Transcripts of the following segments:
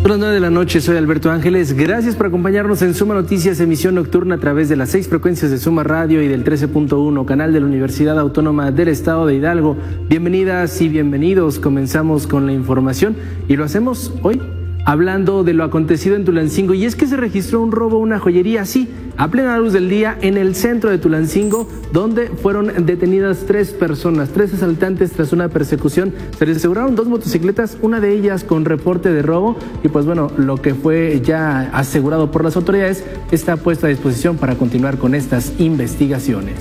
Son las 9 de la noche, soy Alberto Ángeles. Gracias por acompañarnos en Suma Noticias, emisión nocturna a través de las 6 frecuencias de Suma Radio y del 13.1, canal de la Universidad Autónoma del Estado de Hidalgo. Bienvenidas y bienvenidos. Comenzamos con la información y lo hacemos hoy hablando de lo acontecido en Tulancingo. Y es que se registró un robo a una joyería, sí, a plena luz del día en el centro de Tulancingo, donde fueron detenidas 3 personas, 3 asaltantes tras una persecución. Se les aseguraron 2 motocicletas, una de ellas con reporte de robo. Y pues bueno, lo que fue ya asegurado por las autoridades está puesto a disposición para continuar con estas investigaciones.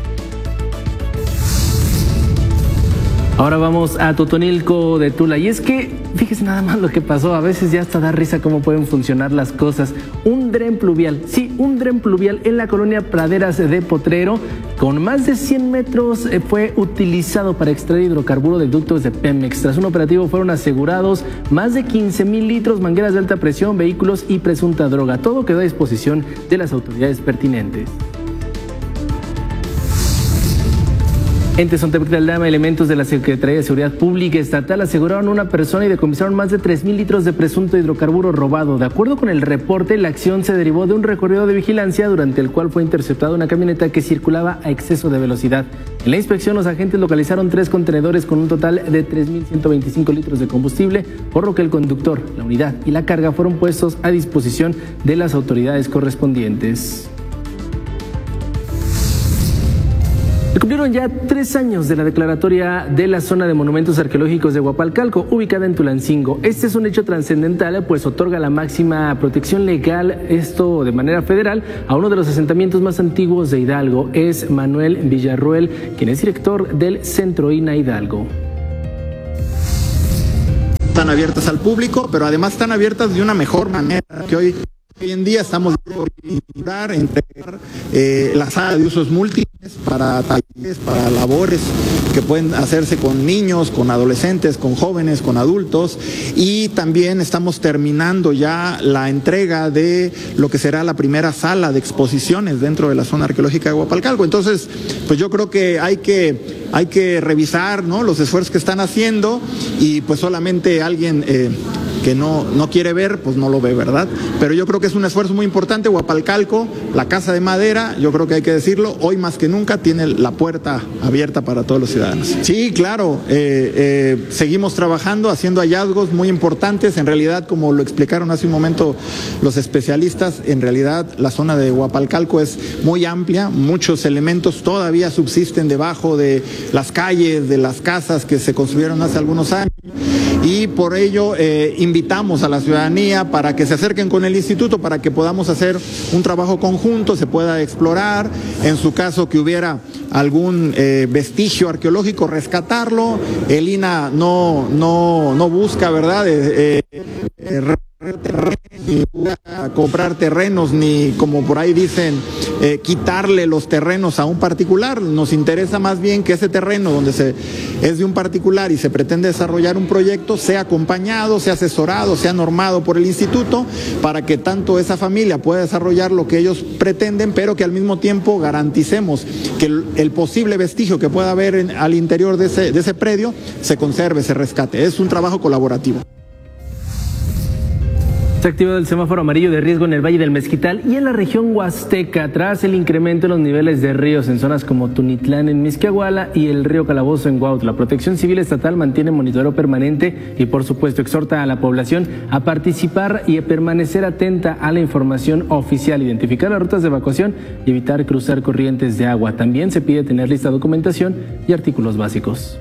Ahora vamos a Totonilco de Tula. Y es que, fíjese nada más lo que pasó. A veces ya hasta da risa cómo pueden funcionar las cosas. Un dren pluvial, sí, un dren pluvial en la colonia Praderas de Potrero, con más de 100 metros, fue utilizado para extraer hidrocarburo de ductos de Pemex. Tras un operativo fueron asegurados más de 15,000 litros, mangueras de alta presión, vehículos y presunta droga. Todo quedó a disposición de las autoridades pertinentes. En Tezontepec de Aldama, elementos de la Secretaría de Seguridad Pública Estatal aseguraron a una persona y decomisaron más de 3,000 litros de presunto hidrocarburo robado. De acuerdo con el reporte, la acción se derivó de un recorrido de vigilancia durante el cual fue interceptada una camioneta que circulaba a exceso de velocidad. En la inspección, los agentes localizaron 3 contenedores con un total de 3,125 litros de combustible, por lo que el conductor, la unidad y la carga fueron puestos a disposición de las autoridades correspondientes. Se cumplieron ya 3 años de la declaratoria de la zona de monumentos arqueológicos de Huapalcalco, ubicada en Tulancingo. Este es un hecho trascendental, pues otorga la máxima protección legal, esto de manera federal, a uno de los asentamientos más antiguos de Hidalgo. Es Manuel Villarruel, quien es director del Centro INA Hidalgo. Están abiertas al público, pero además están abiertas de una mejor manera que hoy en día estamos entregar la sala de usos múltiples para talleres, para labores que pueden hacerse con niños, con adolescentes, con jóvenes, con adultos, y también estamos terminando ya la entrega de lo que será la primera sala de exposiciones dentro de la zona arqueológica de Huapalcalco. Entonces, pues yo creo que hay que revisar, ¿no?, los esfuerzos que están haciendo, y pues solamente alguien que no quiere ver, pues no lo ve, ¿verdad? Pero yo creo que es un esfuerzo muy importante. Huapalcalco, la Casa de Madera, yo creo que hay que decirlo, hoy más que nunca tiene la puerta abierta para todos los ciudadanos. Sí, claro, seguimos trabajando, haciendo hallazgos muy importantes. En realidad, como lo explicaron hace un momento los especialistas, en realidad la zona de Huapalcalco es muy amplia, muchos elementos todavía subsisten debajo de las calles, de las casas que se construyeron hace algunos años, y por ello invitamos a la ciudadanía para que se acerquen con el instituto, para que podamos hacer un trabajo conjunto, se pueda explorar, en su caso que hubiera algún vestigio arqueológico, rescatarlo. El INA no busca, ¿verdad?, comprar terrenos, ni, como por ahí dicen, quitarle los terrenos a un particular. Nos interesa más bien que ese terreno donde es de un particular y se pretende desarrollar un proyecto sea acompañado, sea asesorado, sea normado por el instituto, para que tanto esa familia pueda desarrollar lo que ellos pretenden, pero que al mismo tiempo garanticemos que el posible vestigio que pueda haber al interior de ese predio se conserve, se rescate. Es un trabajo colaborativo. Se activó el semáforo amarillo de riesgo en el Valle del Mezquital y en la región huasteca tras el incremento en los niveles de ríos en zonas como Tunitlán en Mixquiahuala y el río Calabozo en Huautla. La Protección Civil Estatal mantiene monitoreo permanente y, por supuesto, exhorta a la población a participar y a permanecer atenta a la información oficial, identificar las rutas de evacuación y evitar cruzar corrientes de agua. También se pide tener lista de documentación y artículos básicos.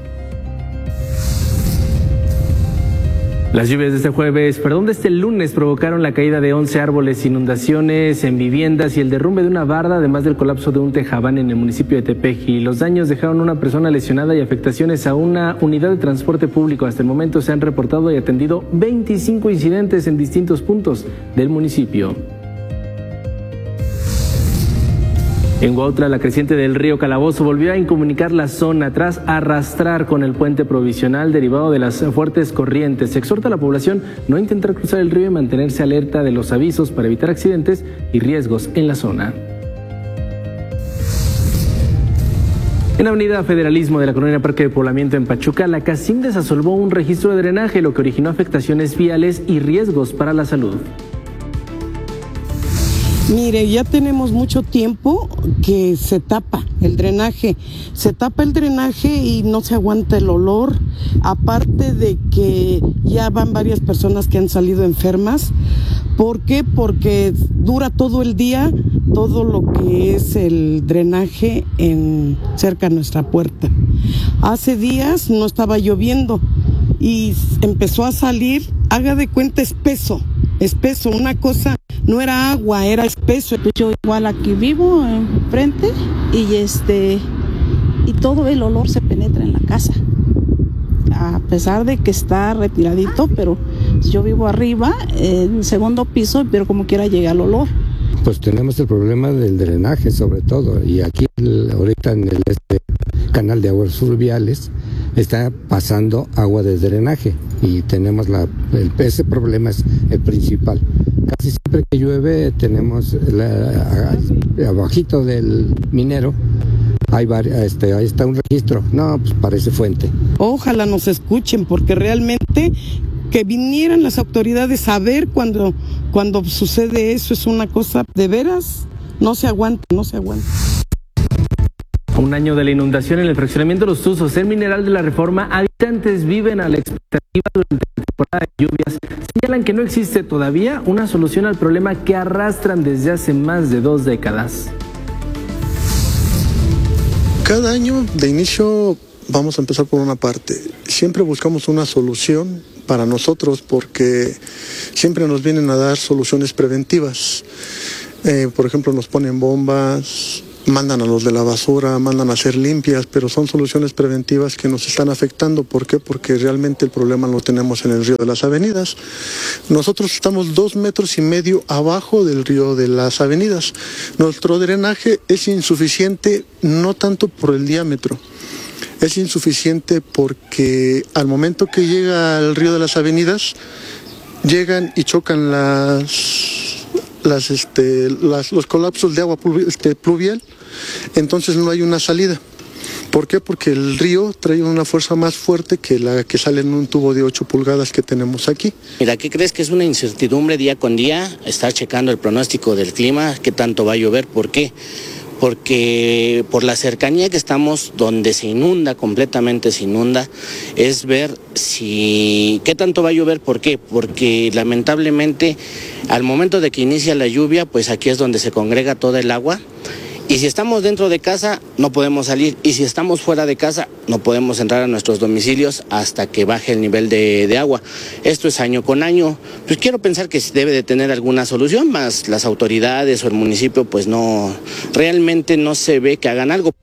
Las lluvias de este lunes provocaron la caída de 11 árboles, inundaciones en viviendas y el derrumbe de una barda, además del colapso de un tejabán en el municipio de Tepeji. Los daños dejaron una persona lesionada y afectaciones a una unidad de transporte público. Hasta el momento se han reportado y atendido 25 incidentes en distintos puntos del municipio. En Huautla, la creciente del río Calabozo volvió a incomunicar la zona tras arrastrar con el puente provisional derivado de las fuertes corrientes. Se exhorta a la población no intentar cruzar el río y mantenerse alerta de los avisos para evitar accidentes y riesgos en la zona. En Avenida Federalismo de la Colonia Parque de Poblamiento en Pachuca, la CACIM desasolvó un registro de drenaje, lo que originó afectaciones viales y riesgos para la salud. Mire, ya tenemos mucho tiempo que se tapa el drenaje. Se tapa el drenaje y no se aguanta el olor. Aparte de que ya van varias personas que han salido enfermas. ¿Por qué? Porque dura todo el día todo lo que es el drenaje cerca de nuestra puerta. Hace días no estaba lloviendo y empezó a salir, haga de cuenta, espeso, una cosa. No era agua, era espeso. Yo igual aquí vivo enfrente y todo el olor se penetra en la casa. A pesar de que está retiradito, pero yo vivo arriba, en el segundo piso, pero como quiera llega el olor. Pues tenemos el problema del drenaje sobre todo, y aquí ahorita en el canal de aguas fluviales está pasando agua de drenaje y tenemos ese problema es el principal. Casi siempre que llueve tenemos abajito del minero ahí está un registro. No, pues parece fuente. Ojalá nos escuchen, porque realmente que vinieran las autoridades a ver cuando sucede eso, es una cosa de veras, no se aguanta. A un año de la inundación en el fraccionamiento Los Tuzos, el Mineral de la Reforma, habitantes viven a la expectativa durante la temporada de lluvias. Señalan que no existe todavía una solución al problema que arrastran desde hace más de 2 décadas. Cada año de inicio vamos a empezar por una parte. Siempre buscamos una solución para nosotros porque siempre nos vienen a dar soluciones preventivas. Por ejemplo, nos ponen bombas, mandan a los de la basura, mandan a hacer limpias, pero son soluciones preventivas que nos están afectando. ¿Por qué? Porque realmente el problema lo tenemos en el río de las avenidas. Nosotros estamos 2,5 metros abajo del río de las avenidas. Nuestro drenaje es insuficiente, no tanto por el diámetro, es insuficiente porque al momento que llega al río de las avenidas, llegan y chocan los colapsos de agua pluvial, entonces no hay una salida. ¿Por qué? Porque el río trae una fuerza más fuerte que la que sale en un tubo de 8 pulgadas que tenemos aquí. Mira, ¿qué crees? Que es una incertidumbre día con día, estar checando el pronóstico del clima, qué tanto va a llover. ¿Por qué? Porque por la cercanía que estamos, donde se inunda, completamente se inunda, es ver qué tanto va a llover. ¿Por qué? Porque lamentablemente al momento de que inicia la lluvia, pues aquí es donde se congrega toda el agua. Y si estamos dentro de casa, no podemos salir. Y si estamos fuera de casa, no podemos entrar a nuestros domicilios hasta que baje el nivel de agua. Esto es año con año. Pues quiero pensar que debe de tener alguna solución, más las autoridades o el municipio, pues realmente no se ve que hagan algo.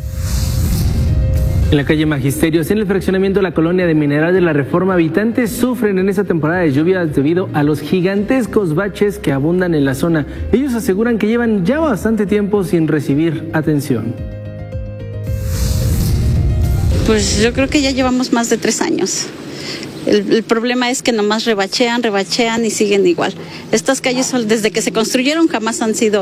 En la calle Magisterios, en el fraccionamiento de la colonia de Mineral de la Reforma, habitantes sufren en esta temporada de lluvias debido a los gigantescos baches que abundan en la zona. Ellos aseguran que llevan ya bastante tiempo sin recibir atención. Pues yo creo que ya llevamos más de 3 años. El problema es que nomás rebachean y siguen igual. Estas calles, desde que se construyeron, jamás han sido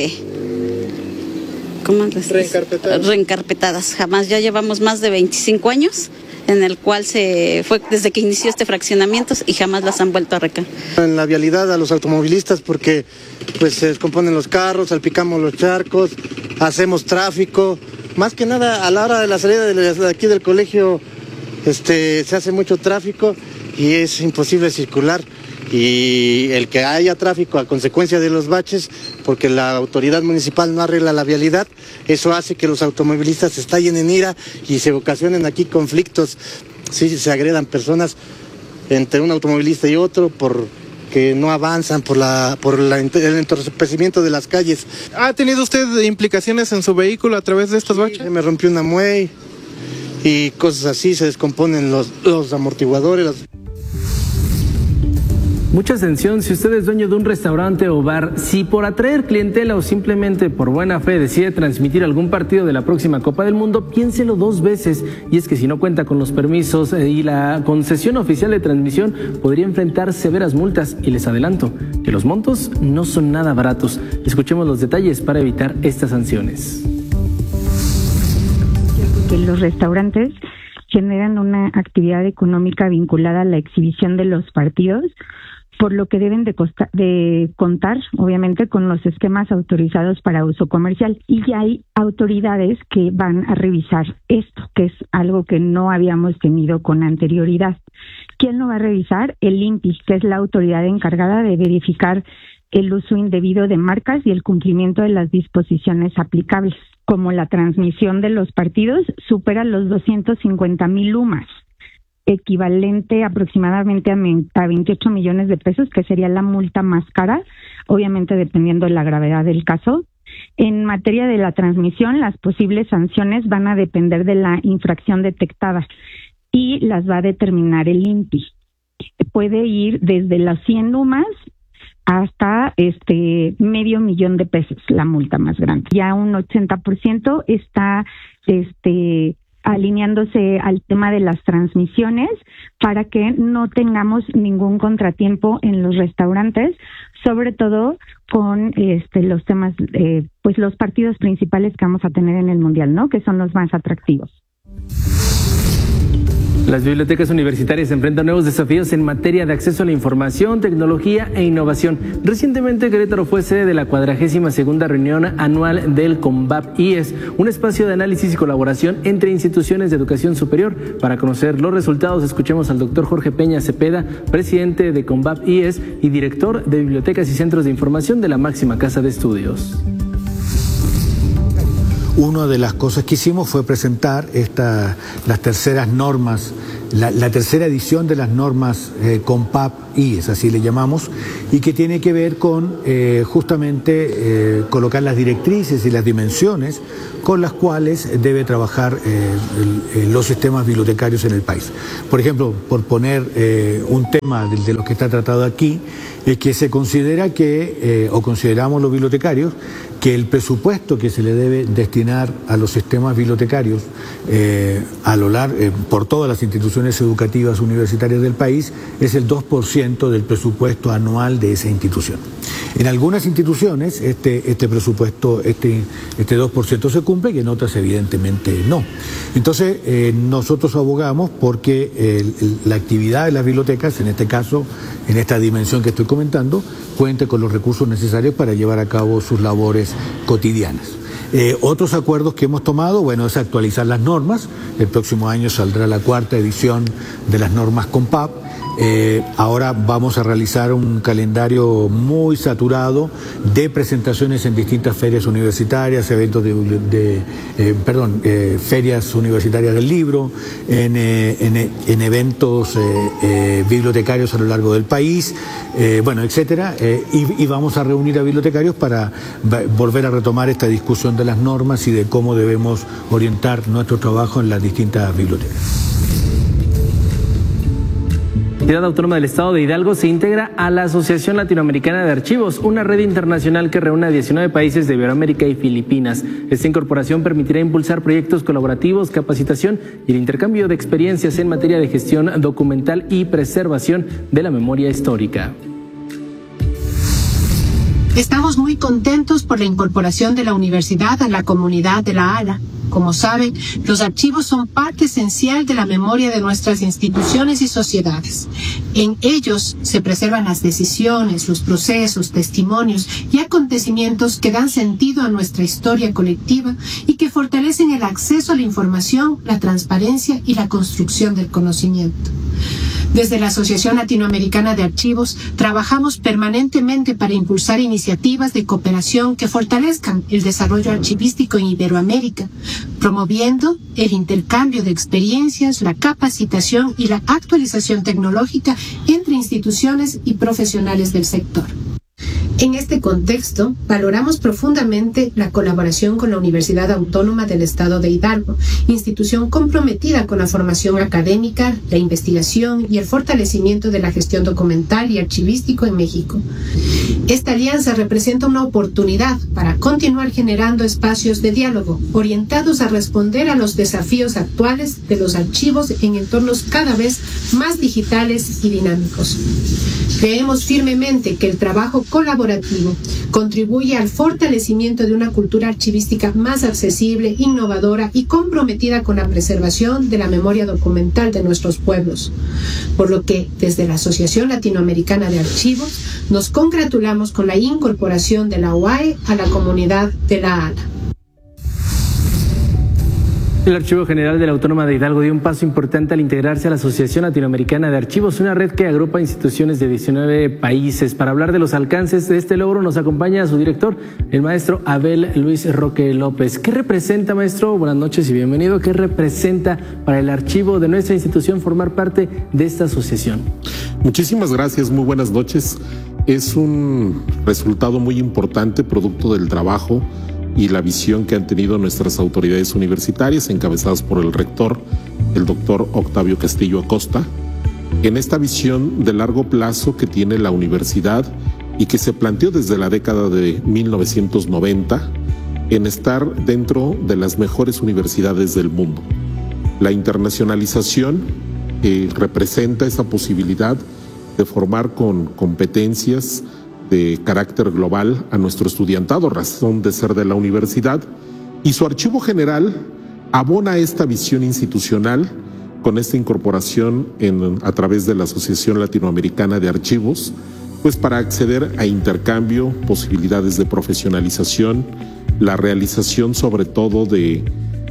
reencarpetadas. Jamás. Ya llevamos más de 25 años en el cual fue desde que inició este fraccionamiento y jamás las han vuelto a recargar. En la vialidad a los automovilistas, porque pues se descomponen los carros, salpicamos los charcos, hacemos tráfico. Más que nada a la hora de la salida de aquí del colegio se hace mucho tráfico y es imposible circular. Y el que haya tráfico a consecuencia de los baches, porque la autoridad municipal no arregla la vialidad, eso hace que los automovilistas se estallen en ira y se ocasionen aquí conflictos. Sí, se agredan personas entre un automovilista y otro porque no avanzan por el entorpecimiento de las calles. ¿Ha tenido usted implicaciones en su vehículo a través de estos baches? Se me rompió una muey y cosas así, se descomponen los amortiguadores. Mucha atención si usted es dueño de un restaurante o bar, si por atraer clientela o simplemente por buena fe decide transmitir algún partido de la próxima Copa del Mundo, piénselo 2 veces. Y es que si no cuenta con los permisos y la concesión oficial de transmisión, podría enfrentar severas multas. Y les adelanto que los montos no son nada baratos. Escuchemos los detalles para evitar estas sanciones. que los restaurantes generan una actividad económica vinculada a la exhibición de los partidos, por lo que deben de contar, obviamente, con los esquemas autorizados para uso comercial. Y ya hay autoridades que van a revisar esto, que es algo que no habíamos tenido con anterioridad. ¿Quién lo va a revisar? El INPI, que es la autoridad encargada de verificar el uso indebido de marcas y el cumplimiento de las disposiciones aplicables, como la transmisión de los partidos supera los 250,000 UMAS, equivalente aproximadamente a 28 millones de pesos, que sería la multa más cara, obviamente dependiendo de la gravedad del caso. En materia de la transmisión, las posibles sanciones van a depender de la infracción detectada y las va a determinar el INPI. Puede ir desde las 100 UMAS hasta $500,000 de pesos, la multa más grande. Ya un 80% está alineándose al tema de las transmisiones para que no tengamos ningún contratiempo en los restaurantes, sobre todo con los temas, pues los partidos principales que vamos a tener en el Mundial, ¿no? Que son los más atractivos. Las bibliotecas universitarias enfrentan nuevos desafíos en materia de acceso a la información, tecnología e innovación. Recientemente Querétaro fue sede de la 42ª reunión anual del CONVAP-IES, un espacio de análisis y colaboración entre instituciones de educación superior. Para conocer los resultados, escuchemos al doctor Jorge Peña Cepeda, presidente de CONVAP-IES y director de Bibliotecas y Centros de Información de la máxima casa de estudios. Una de las cosas que hicimos fue presentar las terceras normas, la tercera edición de las normas CONVAP-IES, así le llamamos, y que tiene que ver con justamente colocar las directrices y las dimensiones con las cuales debe trabajar los sistemas bibliotecarios en el país. Por ejemplo, por poner un tema de los que está tratado aquí, es que se considera que, o consideramos los bibliotecarios, que el presupuesto que se le debe destinar a los sistemas bibliotecarios por todas las instituciones educativas universitarias del país es el 2% del presupuesto anual de esa institución. En algunas instituciones este presupuesto, este 2% se cumple y en otras evidentemente no. Entonces nosotros abogamos porque la actividad de las bibliotecas, en este caso, en esta dimensión que estoy comentando, cuente con los recursos necesarios para llevar a cabo sus labores cotidianas. Otros acuerdos que hemos tomado, bueno, es actualizar las normas. El próximo año saldrá la 4ª edición de las normas CONVAP. Ahora vamos a realizar un calendario muy saturado de presentaciones en distintas ferias universitarias, eventos ferias universitarias del libro, en eventos bibliotecarios a lo largo del país, etcétera, y vamos a reunir a bibliotecarios para volver a retomar esta discusión de las normas y de cómo debemos orientar nuestro trabajo en las distintas bibliotecas. La Universidad Autónoma del Estado de Hidalgo se integra a la Asociación Latinoamericana de Archivos, una red internacional que reúne a 19 países de Iberoamérica y Filipinas. Esta incorporación permitirá impulsar proyectos colaborativos, capacitación y el intercambio de experiencias en materia de gestión documental y preservación de la memoria histórica. Estamos muy contentos por la incorporación de la universidad a la comunidad de la ALA. Como saben, los archivos son parte esencial de la memoria de nuestras instituciones y sociedades. En ellos se preservan las decisiones, los procesos, testimonios y acontecimientos que dan sentido a nuestra historia colectiva y que fortalecen el acceso a la información, la transparencia y la construcción del conocimiento. Desde la Asociación Latinoamericana de Archivos trabajamos permanentemente para impulsar iniciativas de cooperación que fortalezcan el desarrollo archivístico en Iberoamérica, promoviendo el intercambio de experiencias, la capacitación y la actualización tecnológica entre instituciones y profesionales del sector. En este contexto, valoramos profundamente la colaboración con la Universidad Autónoma del Estado de Hidalgo, institución comprometida con la formación académica, la investigación y el fortalecimiento de la gestión documental y archivístico en México. Esta alianza representa una oportunidad para continuar generando espacios de diálogo orientados a responder a los desafíos actuales de los archivos en entornos cada vez más digitales y dinámicos. Creemos firmemente que el trabajo colaborativo colaborativo contribuye al fortalecimiento de una cultura archivística más accesible, innovadora y comprometida con la preservación de la memoria documental de nuestros pueblos. Por lo que, desde la Asociación Latinoamericana de Archivos, nos congratulamos con la incorporación de la UAE a la comunidad de la ALA. El Archivo General de la Autónoma de Hidalgo dio un paso importante al integrarse a la Asociación Latinoamericana de Archivos, una red que agrupa instituciones de 19 países. Para hablar de los alcances de este logro nos acompaña su director, el maestro Abel Luis Roque López. ¿Qué representa, maestro? Buenas noches y bienvenido. ¿Qué representa para el archivo de nuestra institución formar parte de esta asociación? Muchísimas gracias, muy buenas noches. Es un resultado muy importante, producto del trabajo y la visión que han tenido nuestras autoridades universitarias, encabezadas por el rector, el doctor Octavio Castillo Acosta, en esta visión de largo plazo que tiene la universidad y que se planteó desde la década de 1990 en estar dentro de las mejores universidades del mundo. La internacionalización representa esa posibilidad de formar con competencias de carácter global a nuestro estudiantado, razón de ser de la universidad, y su archivo general abona esta visión institucional con esta incorporación a través de la Asociación Latinoamericana de Archivos, pues para acceder a intercambio, posibilidades de profesionalización, la realización sobre todo de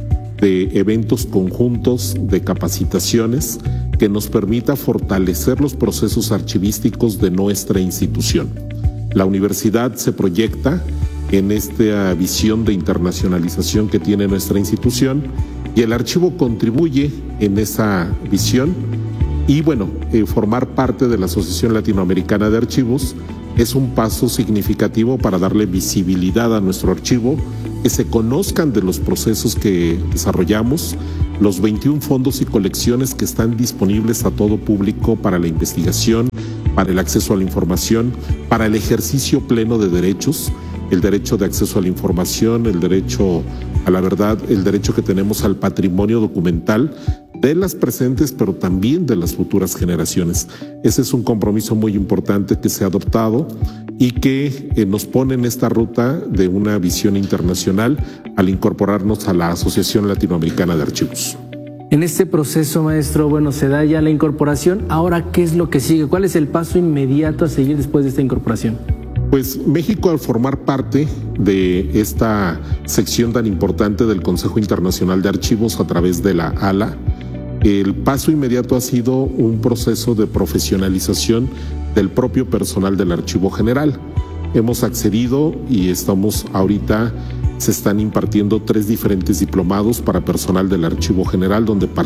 eventos conjuntos, de capacitaciones que nos permita fortalecer los procesos archivísticos de nuestra institución. La universidad se proyecta en esta visión de internacionalización que tiene nuestra institución y el archivo contribuye en esa visión y formar parte de la Asociación Latinoamericana de Archivos es un paso significativo para darle visibilidad a nuestro archivo, que se conozcan de los procesos que desarrollamos, los 21 fondos y colecciones que están disponibles a todo público para la investigación, para el acceso a la información, para el ejercicio pleno de derechos, el derecho de acceso a la información, el derecho a la verdad, el derecho que tenemos al patrimonio documental de las presentes, pero también de las futuras generaciones. Ese es un compromiso muy importante que se ha adoptado y que nos pone en esta ruta de una visión internacional al incorporarnos a la Asociación Latinoamericana de Archivos. En este proceso, maestro, se da ya la incorporación. Ahora, ¿qué es lo que sigue? ¿Cuál es el paso inmediato a seguir después de esta incorporación? Pues México, al formar parte de esta sección tan importante del Consejo Internacional de Archivos a través de la ALA, el paso inmediato ha sido un proceso de profesionalización del propio personal del Archivo General. Hemos accedido y se están impartiendo 3 diferentes diplomados para personal del Archivo General,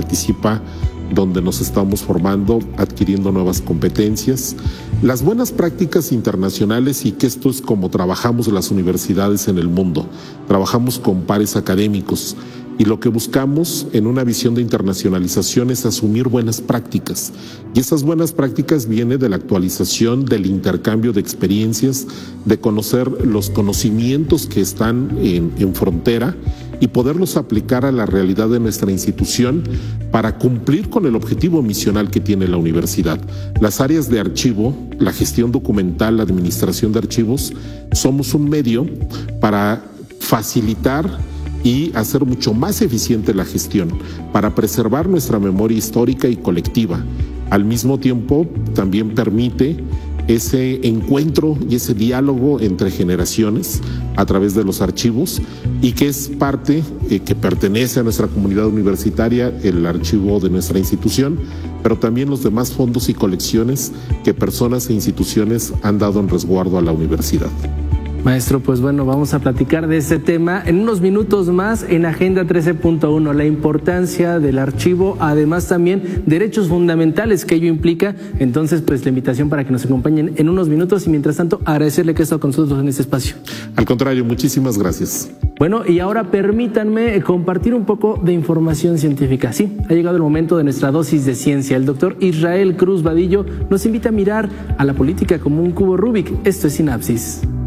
donde nos estamos formando, adquiriendo nuevas competencias. Las buenas prácticas internacionales, y que esto es como trabajamos las universidades en el mundo. Trabajamos con pares académicos y lo que buscamos en una visión de internacionalización es asumir buenas prácticas. Y esas buenas prácticas vienen de la actualización, del intercambio de experiencias, de conocer los conocimientos que están en frontera y poderlos aplicar a la realidad de nuestra institución para cumplir con el objetivo misional que tiene la universidad. Las áreas de archivo, la gestión documental, la administración de archivos, somos un medio para facilitar y hacer mucho más eficiente la gestión, para preservar nuestra memoria histórica y colectiva. Al mismo tiempo, también permite ese encuentro y ese diálogo entre generaciones a través de los archivos, y que es parte que pertenece a nuestra comunidad universitaria, el archivo de nuestra institución, pero también los demás fondos y colecciones que personas e instituciones han dado en resguardo a la universidad. Maestro, vamos a platicar de este tema en unos minutos más en Agenda 13.1, la importancia del archivo, además también derechos fundamentales que ello implica. Entonces, la invitación para que nos acompañen en unos minutos y mientras tanto agradecerle que esté con nosotros en este espacio. Al contrario, muchísimas gracias. Y ahora permítanme compartir un poco de información científica. Sí, ha llegado el momento de nuestra dosis de ciencia. El doctor Israel Cruz Vadillo nos invita a mirar a la política como un cubo Rubik. Esto es Sinapsis.